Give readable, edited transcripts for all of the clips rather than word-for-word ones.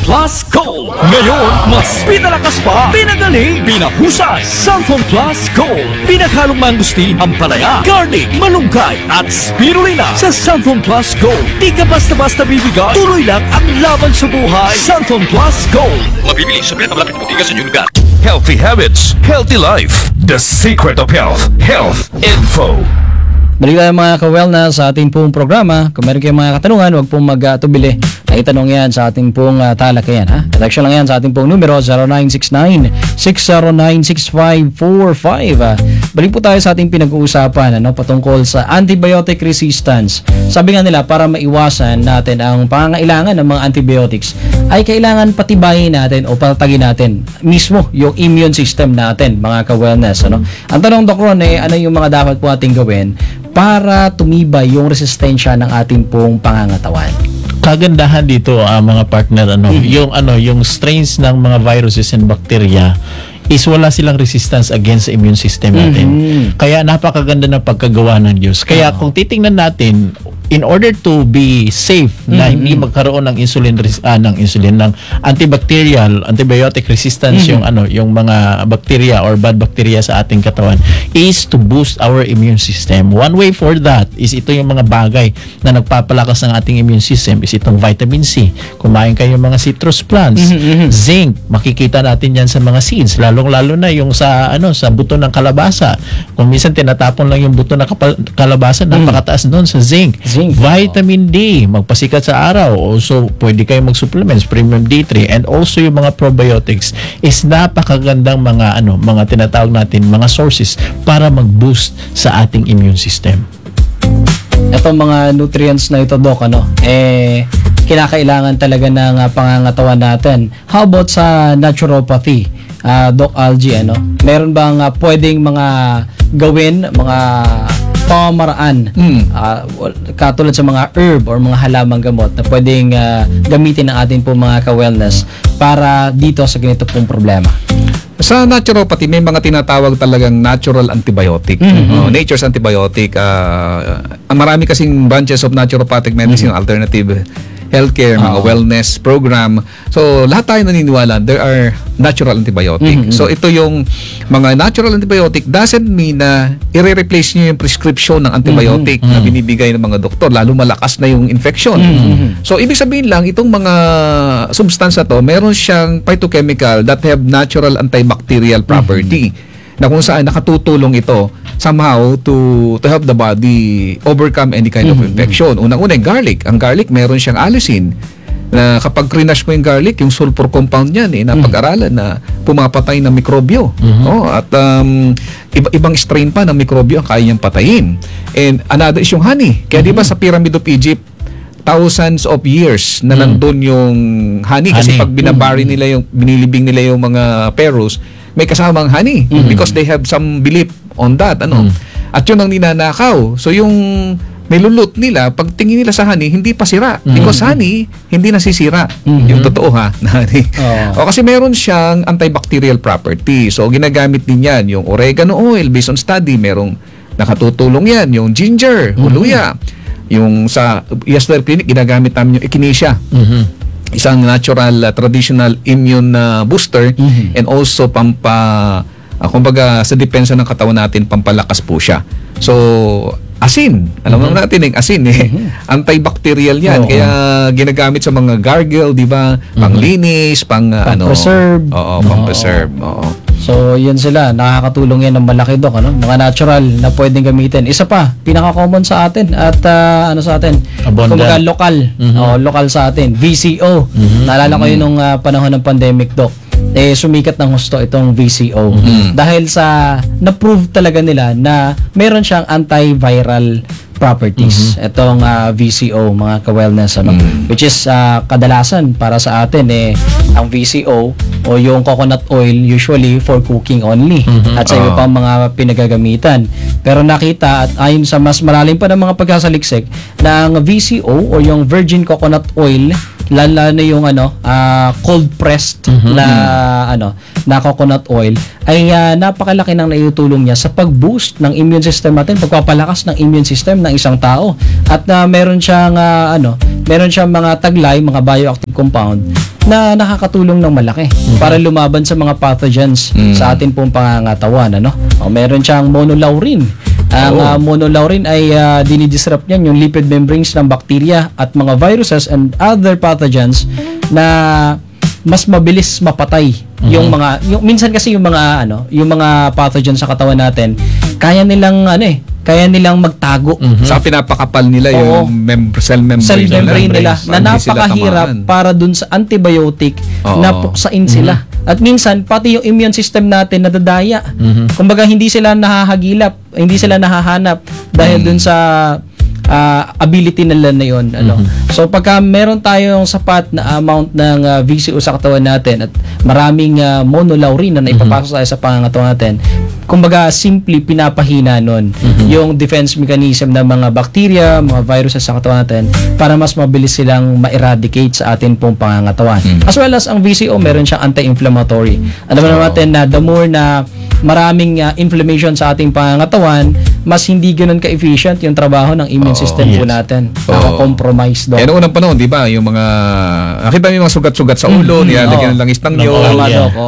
Plus Gold. Ngayon, mas pinalakas pa, pinagaling, pinahusay. Santon Plus Gold. Pinaghalong mangustin, ampalaya, garlic, malunggay, at spirulina. Sa Santon Plus Gold, di ka basta-basta bibigay. Tuloy lang ang laban sa buhay. Santon Plus Gold. Mabibili sa pinakamalapit na sa inyong lugar. Healthy habits, healthy life. The secret of health. Health Info. Balik tayo mga ka-wellness sa ating pong programa. Kung meron kayong mga katanungan, huwag pong mag-tubili. Itanong yan sa ating pong talakayan. Election lang yan sa ating pong numero 0969-609-6545. Balik po tayo sa ating pinag-uusapan patungkol sa antibiotic resistance. Sabi nga nila, para maiwasan natin ang pangangailangan ng mga antibiotics, ay kailangan patibayin natin o patatagin natin mismo yung immune system natin, mga ka-wellness. Ang tanong, Doc Ron, ano yung mga dapat po ating gawin para tumibay yung resistensya ng ating pong pangangatawan? Kagandahan dito mga partner yung strains ng mga viruses and bacteria is wala silang resistance against sa immune system natin. Kaya napakaganda ng pagkagawa ng Diyos. Kaya kung titingnan natin, in order to be safe na hindi magkaroon ng ng antibacterial, antibiotic resistance yung mga bacteria or bad bacteria sa ating katawan, is to boost our immune system. One way for that is ito yung mga bagay na nagpapalakas ng ating immune system is itong vitamin C. Kumain kayo mga citrus plants, zinc, makikita natin yan sa mga seeds, lalong-lalo na yung sa buto ng kalabasa. Kung minsan tinatapon lang yung buto ng kalabasa, napakataas doon sa zinc. Vitamin D, magpasikat sa araw. Also, pwede kayo mag-supplements, premium D3, and also yung mga probiotics is napakagandang mga tinatawag natin, mga sources para mag-boost sa ating immune system. Itong mga nutrients na ito, Doc, kinakailangan talaga ng pangangatawan natin. How about sa naturopathy, Doc Algie, meron bang pwedeng mga gawin, mga pamamaraan katulad sa mga herb or mga halamang gamot na pwedeng gamitin ng ating po mga ka-wellness para dito sa ganito pong problema? Sa naturopathy, may mga tinatawag talagang natural antibiotic. Nature's antibiotic. Marami kasing branches of naturopathic medicine, alternative healthcare, mga wellness program. So, lahat tayo naniniwala, there are natural antibiotic. So, ito yung mga natural antibiotic doesn't mean na i-replace nyo yung prescription ng antibiotic na binibigay ng mga doktor, lalo malakas na yung infection. So, ibig sabihin lang, itong mga substance na to, meron siyang phytochemical that have natural antibacterial property na kung saan nakatutulong ito somehow to help the body overcome any kind of infection. Unang-una, garlic. Ang garlic, meron siyang allicin na kapag crinash mo yung garlic, yung sulfur compound niyan, napag-aralan na pumapatay ng mikrobyo. At ibang strain pa ng mikrobyo ang kaya niyang patayin. And another is yung honey. Kaya di ba sa Pyramid of Egypt, thousands of years na nandun yung honey. Kasi pag binilibing nila yung mga pharaohs, may kasamang honey because they have some belief on that. At yun ang ninanakaw. So yung nilulot nila, pag tingin nila sa honey, hindi pa sira. Because honey, hindi nasisira. Yung totoo honey. O kasi meron siyang antibacterial property. So ginagamit din yan. Yung oregano oil, based on study, merong nakatutulong yan. Yung ginger, luya. Yung sa Yasler Clinic, ginagamit namin yung echinacea. Isang natural, traditional immune booster and also kumbaga sa depensa ng katawan natin, pampalakas po siya. So, asin. Alam naman natin yung asin antibacterial yan. Kaya ginagamit sa mga gargle, di ba? Panglinis, pang-preserve. Pang-preserve. So, yun sila. Nakakatulong yan ng malaki, Doc. Mga natural na pwedeng gamitin. Isa pa, pinaka-common sa atin at sa atin? Kumbaga, lokal. Lokal sa atin. VCO. Naalala ko yun nung panahon ng pandemic, Doc. Sumikat ng husto itong VCO. Dahil sa na-prove talaga nila na meron siyang antiviral properties. Itong VCO, mga ka-wellness, which is kadalasan para sa atin ang VCO o yung coconut oil usually for cooking only at sa iba pang mga pinagagamitan. Pero nakita at ayon sa mas malalim pa ng mga pagkasaliksik na ang VCO o yung virgin coconut oil lalo na yung cold pressed na coconut oil ay napakalaki ng naitutulong niya sa pag-boost ng immune system natin, pagpapalakas ng immune system ng isang tao. At meron siyang mga taglay, mga bioactive compound na nakakatulong ng malaki para lumaban sa mga pathogens sa atin pong pangangatawan, meron siyang monolaurin. Ang monolaurin ay dinidisrupt niyan yung lipid membranes ng bacteria at mga viruses and other pathogens na mas mabilis mapatay yung minsan kasi yung mga pathogens sa katawan natin kaya nilang magtago. Sa pinapakapal nila yung cell membrane nila na napakahirap para dun sa antibiotic na puksain sila. At minsan pati yung immune system natin nadadaya. Kumbaga hindi sila nahahagilap, hindi sila nahahanap dahil dun sa ability nila na yun. So pagka meron tayong sapat na amount ng VCO sa katawan natin at maraming monolaurin na naipapasok tayo sa pangangatawan natin, kumbaga simply pinapahina nun yung defense mechanism ng mga bacteria, mga viruses sa katawan natin para mas mabilis silang ma-eradicate sa atin pong pangangatawan. As well as ang VCO, meron siyang anti-inflammatory. Alam naman natin na the more na maraming inflammation sa ating pangangatawan, mas hindi ganoon ka-efficient yung trabaho ng immune system po natin. Naka-compromise doon. Noong unang panahon, di ba, yung mga nakita mo yung mga sugat-sugat sa ulo, nilalagyan ng langis ng niyog.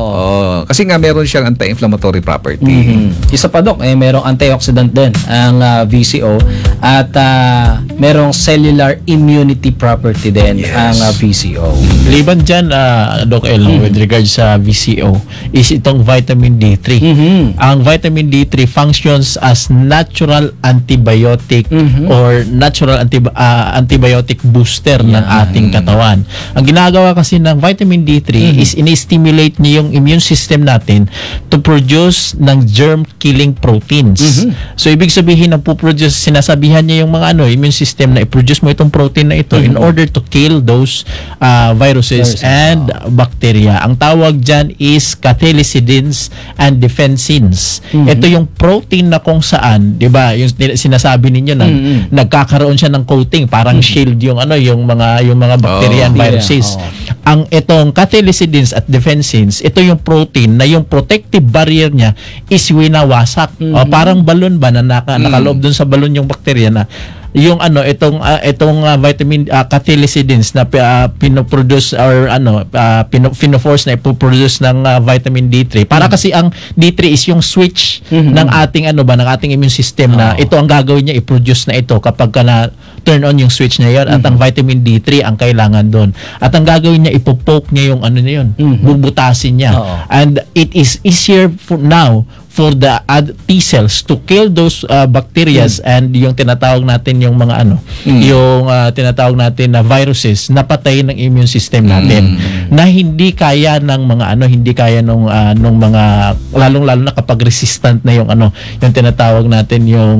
Kasi nga meron siyang anti-inflammatory property. Isa pa, Dok, merong antioxidant din ang VCO at merong cellular immunity property din ang VCO. Liban dyan, Doc El, with regards sa VCO, is itong vitamin D3. Ang vitamin D3 functions as natural antibiotic or natural antibiotic booster ng ating katawan. Ang ginagawa kasi ng vitamin D3 is in-stimulate niya yung immune system natin to produce ng germ-killing proteins. So, ibig sabihin, sinasabihan niya yung mga immune system na i-produce mo itong protein na ito in order to kill those viruses and bacteria. Ang tawag dyan is cathelicidins and defensins. Ito yung protein na kung saan, di ba, yung sinasabi ninyo na nagkakaroon siya ng coating, parang shield yung mga bacteria and viruses. Ang itong cathelicidins at defensins, ito yung protein na yung protective barrier niya is winawasak. Parang balon ba na nakaloob dun sa balon yung bacteria na yung itong vitamin cathelicidins na pinoproduce or pinoforce na ipoproduce ng vitamin D3 para kasi ang D3 is yung switch ng ating ng ating immune system na ito ang gagawin niya i-produce na ito kapag na turn on yung switch na yun at ang vitamin D3 ang kailangan doon at ang gagawin niya ipopoke niya yung bubutasin niya and it is easier now for the T cells to kill those bacteria and yung tinatawag natin yung mga yung tinatawag natin na viruses na patayin ng immune system natin na hindi kaya ng mga hindi kaya nung mga lalong-lalo na kapag resistant na yung yung tinatawag natin yung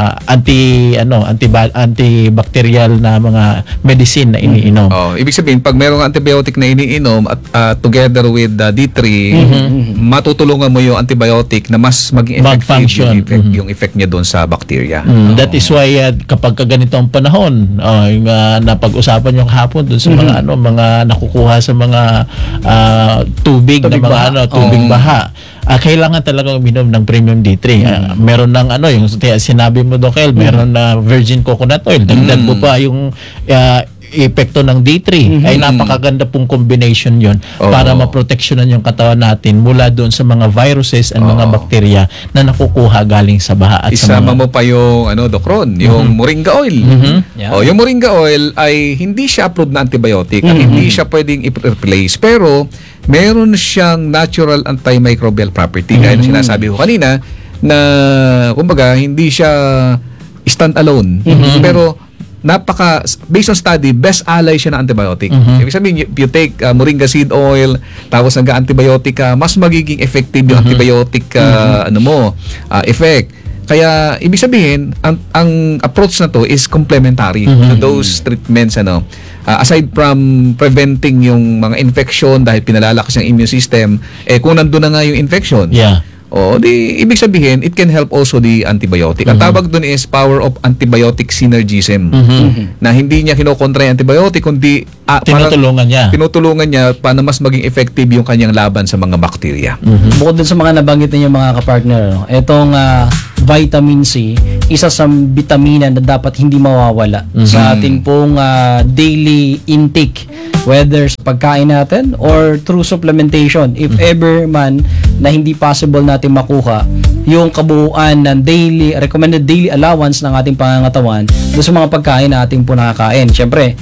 antibacterial na mga medicine na iniinom. Ibig sabihin pag mayroong antibiotic na iniinom at together with D3 matutulungan mo yung antibiotic na mas maging effective yung effect niya doon sa bacteria. That is why kapag ganito ang panahon, yung napag-usapan yung hapon doon sa mga mga nakukuha sa mga tubig na mga tubig baha. Kailangan talagang uminom ng premium D3. Meron ng yung sinabi mo, Doc El, meron na virgin coconut oil. Dagdag mo pa yung epekto ng D3 ay napakaganda pong combination yon para maproteksyonan yung katawan natin mula doon sa mga viruses and mga bakterya na nakukuha galing sa baha at isama mo pa yung Doc Ron, yung moringa oil. Yung moringa oil ay hindi siya approved na antibiotic at hindi siya pwedeng i-replace pero meron siyang natural antimicrobial property gaya ng sinasabi ko kanina na kumbaga hindi siya stand alone pero based on study, best ally siya ng antibiotic. Ibig sabihin, you take moringa seed oil, tapos nag-antibiotic ka, mas magiging effective yung antibiotic effect. Kaya, ibig sabihin, ang approach na to is complementary to those treatments, aside from preventing yung mga infection dahil pinalalakas yung immune system, kung nandun na nga yung infection, ibig sabihin, it can help also the antibiotic. Ang tawag doon is power of antibiotic synergism. Na hindi niya kinokontra yung antibiotic, kundi Tinutulungan niya. Tinutulungan niya paano mas maging effective yung kanyang laban sa mga bakterya. Bukod dun sa mga nabanggit ninyo mga kapartner, no? Itong vitamin C, isa sa vitamina na dapat hindi mawawala sa ating pong daily intake, whether sa pagkain natin or through supplementation. If ever man na hindi possible natin makuha yung kabuuan ng recommended daily allowance ng ating pangangatawan doon sa mga pagkain na ating po nakakain. Siyempre,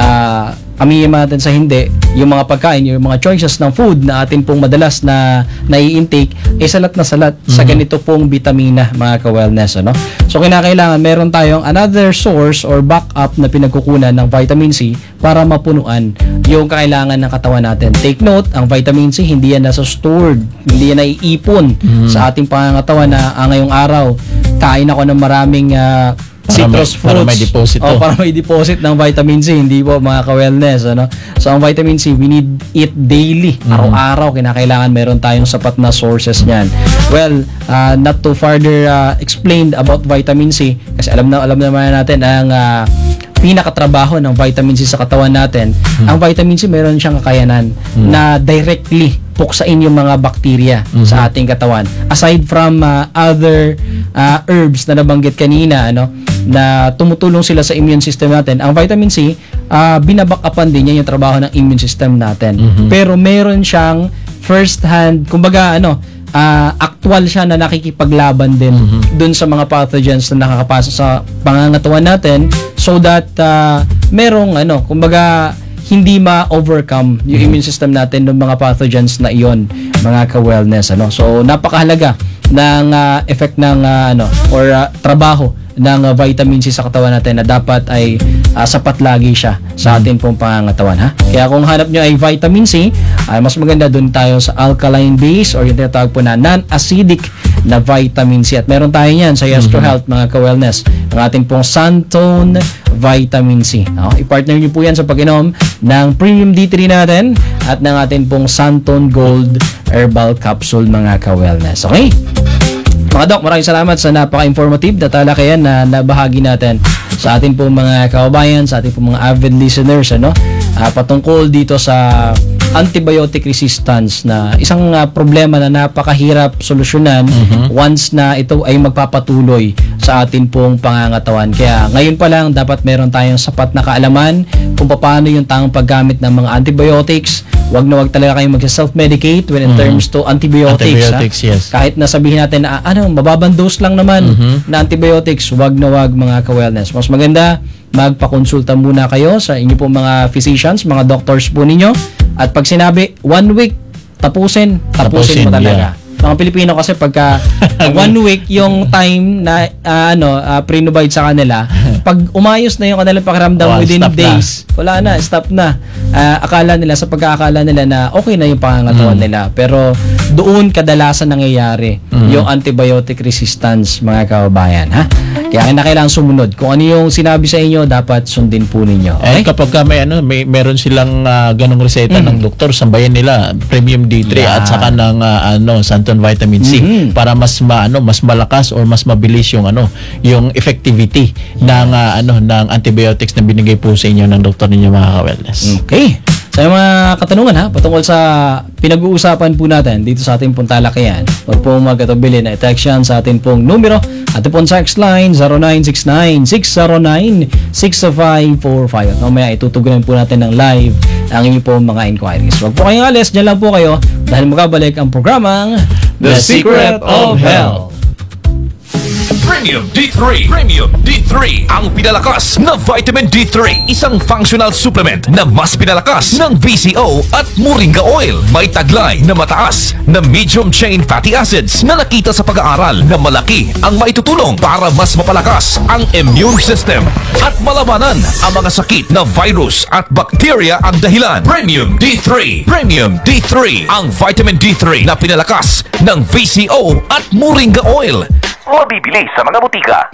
aminin natin sa hindi, yung mga pagkain, yung mga choices ng food na atin pong madalas na nai-intake, salat na salat sa ganito pong vitamina, mga ka-wellness. Ano? So, kinakailangan meron tayong another source or backup na pinagkukunan ng vitamin C para mapunuan yung kailangan ng katawan natin. Take note, ang vitamin C, hindi yan nasa stored, hindi yan naiipon sa ating pangangatawan na ngayong araw, kain ako ng maraming citrus fruits. Para may deposit. Para may deposit ng vitamin C. Hindi po mga ka-wellness. Ano? So, ang vitamin C, we need it daily. Araw-araw, kinakailangan meron tayong sapat na sources niyan. Well, not to further explain about vitamin C, kasi alam naman natin ang pinakatrabaho ng vitamin C sa katawan natin. Ang vitamin C, meron siyang kakayanan na directly puksain yung mga bakterya sa ating katawan. Aside from other herbs na nabanggit kanina, na tumutulong sila sa immune system natin, ang vitamin C, binabackupan din niya yung trabaho ng immune system natin. Pero meron siyang first hand, kumbaga actual siya na nakikipaglaban din dun sa mga pathogens na nakakapasok sa pangangatawan natin, so that merong kumbaga hindi ma-overcome yung immune system natin ng mga pathogens na iyon, mga ka-wellness. So, napakahalaga ng effect ng trabaho ng vitamin C sa katawan natin na dapat ay sapat lagi siya sa atin pong pangangatawan. Kaya kung hanap nyo ay vitamin C, mas maganda dun tayo sa alkaline base or yung tinatawag po na non-acidic na vitamin C. At meron tayo yan sa Yestro Health, mga ka-wellness, ang ating pong Santone Vitamin C. I-partner nyo po yan sa pag-inom ng Premium D3 natin at ng ating pong Santone Gold Herbal Capsule, mga ka-wellness. Okay? Mga Dok, maraming salamat sa napaka-informative na talakayan na nabahagi natin sa ating pong mga kababayan, sa ating pong mga avid listeners, patungkol dito sa antibiotic resistance, na isang problema na napakahirap solusyonan once na ito ay magpapatuloy sa atin pong pangangatawan. Kaya ngayon pa lang dapat meron tayong sapat na kaalaman kung paano yung tamang paggamit ng mga antibiotics. Wag na wag talaga kayong mag-self-medicate when in terms to antibiotics. Yes. Kahit na sabihin natin na mababang dose lang naman na antibiotics, wag na wag, mga ka-wellness. Mas maganda magpakonsulta muna kayo sa inyo pong mga physicians, mga doctors po ninyo. At pag sinabi 1 week, tapusin mo talaga. Mga Pilipino kasi pagka 1 week yung time na pre-provide sa kanila, pag umayos na yung kanilang pakiramdam within days, wala na, stop na. Sa pagkakala nila na okay na yung pangangatawan nila. Pero doon kadalasan nangyayari yung antibiotic resistance, mga kababayan. Kaya kailangan sumunod. Kung ano yung sinabi sa inyo, dapat sundin po ninyo. Okay? Kapag meron silang ganong reseta ng doktor, sambayan nila Premium D3 at saka ng Santone Vitamin C para mas malakas or mas mabilis yung yung effectivity ng antibiotics na binigay po sa inyo ng doktor ninyo, mga ka-wellness. Okay. Sa mga katanungan patungkol sa pinag-uusapan po natin dito sa ating pong talakayan, huwag pong magkatubili na i-text yan sa ating pong numero at pong text line 0969-609-6545. At mamaya itutugunan po natin ng live ang inyong pong mga inquiries. Huwag po kayong alis, dyan lang po kayo dahil magkabalik ang programang The Secret of Health. Premium D3. Premium D3. Ang pinalakas na vitamin D3. Isang functional supplement na mas pinalakas ng VCO at Moringa Oil. May taglay na mataas na medium chain fatty acids na nakita sa pag-aaral na malaki ang maitutulong para mas mapalakas ang immune system at malabanan ang mga sakit na virus at bacteria ang dahilan. Premium D3. Premium D3. Ang vitamin D3 na pinalakas ng VCO at Moringa Oil. Mabibili sa mga butika.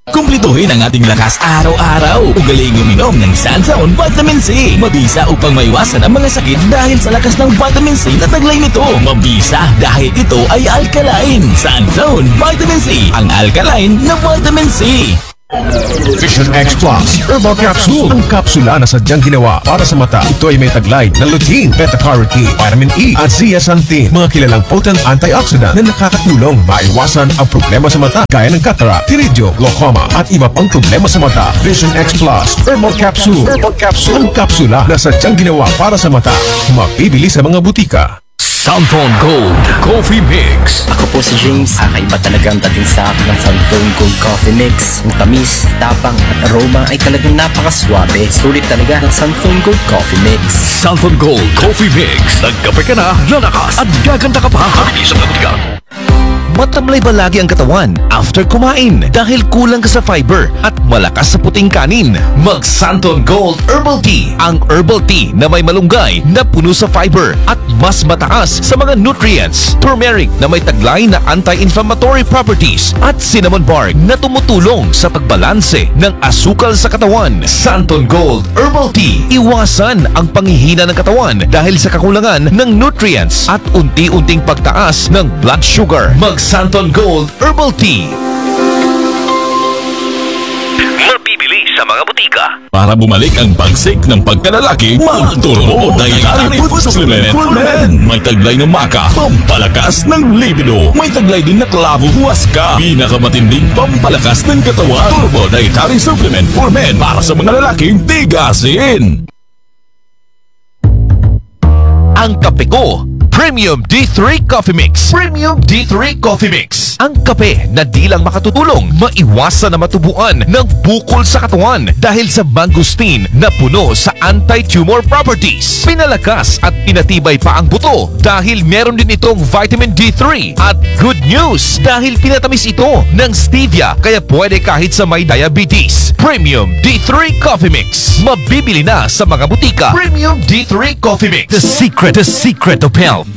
Kumplituhin ang ating lakas araw-araw. Ugaling uminom ng Sanzone Vitamin C. Mabisa upang maiwasan ang mga sakit dahil sa lakas ng vitamin C na taglay nito. Mabisa dahil ito ay alkaline. Sanzone Vitamin C. Ang alkaline na vitamin C. Vision X Plus Herbal Capsule. Ang kapsula na sadyang ginawa para sa mata. Ito ay may taglay na lutein, beta-carotene, vitamin E at zeaxanthin. Mga kilalang potent antioxidant na nakakatulong maiwasan ang problema sa mata gaya ng cataract, iridio, glaucoma at iba pang problema sa mata. Vision X Plus Herbal Capsule. Herbal Capsule. Ang kapsula na sadyang ginawa para sa mata. Mabibili sa mga butika. Santon Gold Coffee Mix. Ako po si James. Kakaiba talaga ang dating sa akin ng Santon Gold Coffee Mix. Ang tamis, tapang at aroma ay talagang napakaswabe. Sulit talaga ng Santon Gold Coffee Mix. Santon Gold Coffee Mix. Nagkape ka na, lalakas at gaganda ka pa. Mabilis ang butika. Matamlay ba lagi ang katawan after kumain dahil kulang ka sa fiber at malakas sa puting kanin? Mag Santon Gold Herbal Tea. Ang herbal tea na may malunggay na puno sa fiber at mas mataas sa mga nutrients. Turmeric na may taglay na anti-inflammatory properties at cinnamon bark na tumutulong sa pagbalanse ng asukal sa katawan. Santon Gold Herbal Tea. Iwasan ang panghihina ng katawan dahil sa kakulangan ng nutrients at unti-unting pagtaas ng blood sugar. Mag Santon Gold Herbal Tea. Mabibili sa mga butika. Para bumalik ang pagsik ng pagkalalaki, magturo Dietary Food Supplement for Men. May taglay ng maka, pampalakas ng libido. May taglay din na klavo huwaska, pinakamatinding pampalakas ng katawan. Turbo Dietary Supplement for Men para sa mga lalaking tigasin. Ang kape ko, Premium D3 Coffee Mix. Premium D3 Coffee Mix. Ang kape na di lang makatutulong maiwasan na matubuan ng bukol sa katawan dahil sa mangosteen na puno sa anti-tumor properties. Pinalakas at pinatibay pa ang buto dahil meron din itong vitamin D3. At good news dahil pinatamis ito ng stevia kaya pwede kahit sa may diabetes. Premium D3 Coffee Mix. Mabibili na sa mga butika. Premium D3 Coffee Mix. The secret of health.